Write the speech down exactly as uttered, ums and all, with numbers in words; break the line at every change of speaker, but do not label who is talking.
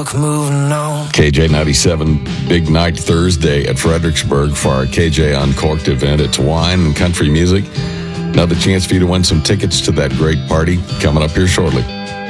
truck moving on.
K J ninety-seven, big night Thursday at Fredericksburg for our K J Uncorked event. It's wine and country music. Another chance for you to win some tickets to that great party coming up here shortly.